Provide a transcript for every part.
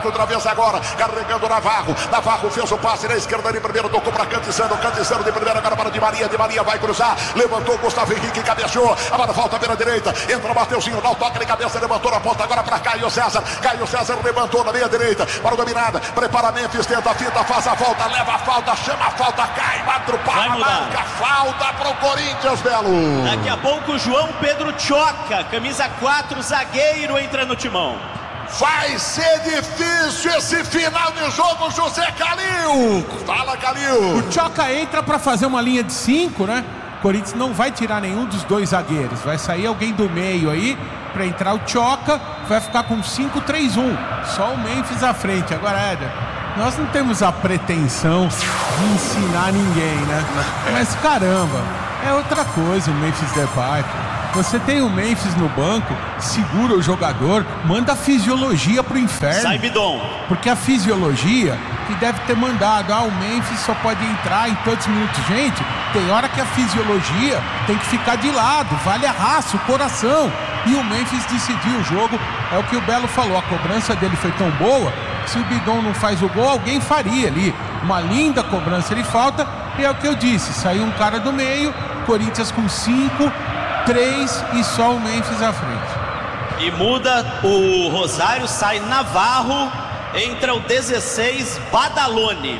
parte outra vez agora, carregando Navarro fez o passe na esquerda de primeiro, tocou para Cantiçano de primeiro, agora para Di Maria vai cruzar, levantou Gustavo Henrique, cabeceou, agora volta pela direita, entra Mateuzinho, dá o toque de cabeça, levantou na ponta agora para Caio César levantou na meia direita, para o dominada, prepara Memphis, tenta a fita, faz a volta, leva a falta, chama a falta, cai, Madro para a marca, falta para o Corinthians, Belo. Daqui a pouco João Pedro Choca, camisa 4, zagueiro, entra no timão. Vai ser difícil esse final de jogo, José Calil. Fala, Calil. O Choca entra para fazer uma linha de 5, né? O Corinthians não vai tirar nenhum dos dois zagueiros. Vai sair alguém do meio aí para entrar o Choca. Vai ficar com 5-3-1. Só o Memphis à frente. Agora, Éder, nós não temos a pretensão de ensinar ninguém, né? Mas caramba, é outra coisa o Memphis Depay. Você tem o Memphis no banco, segura o jogador, manda a fisiologia pro inferno. Sai, Bidon. Porque a fisiologia que deve ter mandado, o Memphis só pode entrar em tantos minutos. Gente, tem hora que a fisiologia tem que ficar de lado, vale a raça, o coração. E o Memphis decidiu o jogo, é o que o Belo falou, a cobrança dele foi tão boa, que se o Bidon não faz o gol, alguém faria ali. Uma linda cobrança de falta, e é o que eu disse, saiu um cara do meio, Corinthians com 5, 3 e só o Memphis à frente. E muda o Rosário, sai Navarro, entra o 16, Badalone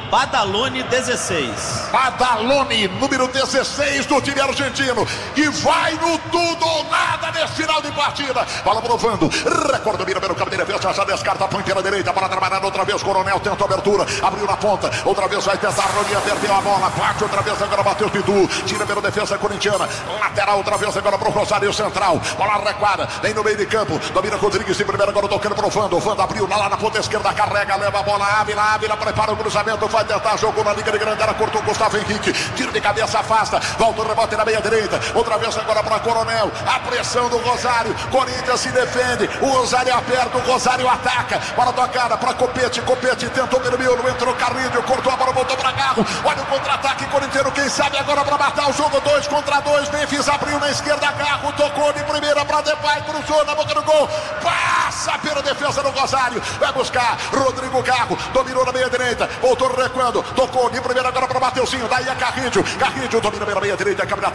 16. Badalone, número 16 do time argentino, e vai no tudo ou nada nesse final de partida. Bola provando, recorde domina pelo campo de defesa, já descarta, põe pela direita, para trabalhar outra vez, Coronel tenta a abertura, abriu na ponta, outra vez vai tentar, Rolinha perdeu a bola, bate outra vez, agora bateu o Pitu, tira pela defesa corintiana, lateral outra vez agora pro Rosário Central, bola recuada, vem no meio de campo, domina Rodrigues de primeiro, agora tocando pro Vando, abriu lá na ponta esquerda, carrega, leva a bola, Ávila, prepara o cruzamento, vai tentar, jogou na liga de grande área, cortou Gustavo Henrique, tiro de cabeça, afasta, volta o rebote na meia direita, outra vez agora para Coronel, a pressão do Rosário, Corinthians se defende, o Rosário aperta, o Rosário ataca, bola tocada para Copete tentou pelo miolo, entrou Carrilho, cortou a bola, voltou para Garro, olha o contra-ataque corintiano, quem sabe agora para matar o jogo, 2 contra 2, Memphis abriu na esquerda, Garro tocou de primeira para Depay, cruzou na boca do gol, passa pela defesa do Rosário, vai buscar Rodrigo Garro, dominou na meia direita, voltou recuando, tocou de primeira agora para Mateuzinho, daí é Carrilho domina pela meia direita, câmera